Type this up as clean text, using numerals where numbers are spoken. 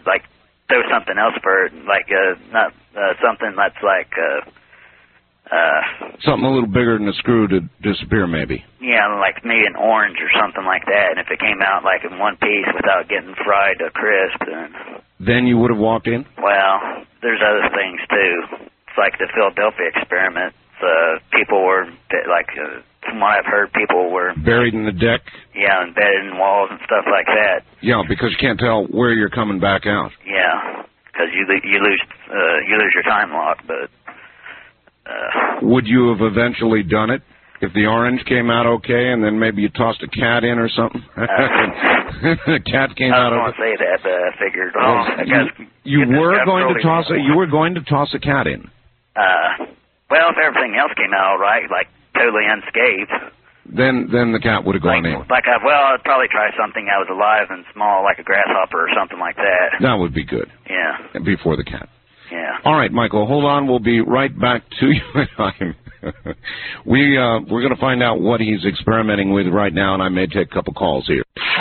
like throw something else for it, like not something that's like something a little bigger than a screw to disappear, maybe. Yeah, like maybe an orange or something like that. And if it came out like in one piece without getting fried to crisp, then you would have walked in. Well, there's other things too. It's like the Philadelphia experiment. People were like, from what I've heard, people were buried in the deck. Yeah, embedded in walls and stuff like that. Yeah, because you can't tell where you're coming back out. Yeah, because you lose your time lock. But would you have eventually done it if the orange came out okay, and then maybe you tossed a cat in or something? The cat came out. I was going to say that, but I figured. You were going to toss a cat in. Well, if everything else came out all right, like totally unscathed, then the cat would have gone in. I'd probably try something that was alive and small, like a grasshopper or something like that. That would be good. Yeah. Before the cat. Yeah. All right, Michael, hold on. We'll be right back to you. We're going to find out what he's experimenting with right now, and I may take a couple calls here.